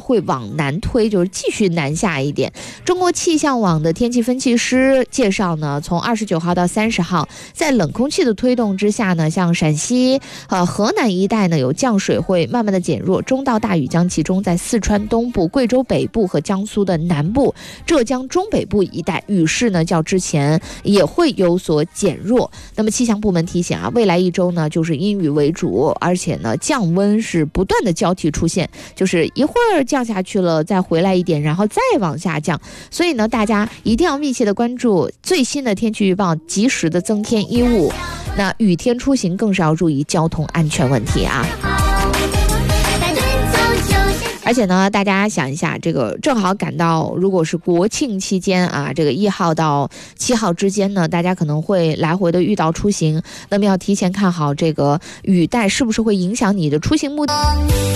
会往南推，就是继续南下一点。中国气象网的天气分析师介绍呢，从29号到30号，在冷空气的推动之下呢，像陕西、河南一带呢有降水会慢慢的减弱，中到大雨将集中在四川东部、贵州北部和江苏的南部、浙江中北部一带，雨势呢较之前也会有所减弱。那么气象部门提醒啊，未来一周呢就是阴雨为主，而且呢降温是不断的交替出现，就是一会儿降下去了再回来一点，然后再往下降。所以呢大家一定要密切的关注最新的天气预报，及时的增添衣物。那雨天出行更是要注意交通安全问题啊。而且呢，大家想一下，这个正好赶到，如果是国庆期间啊，这个1号到7号之间呢，大家可能会来回的遇到出行，那么要提前看好这个雨带是不是会影响你的出行目的。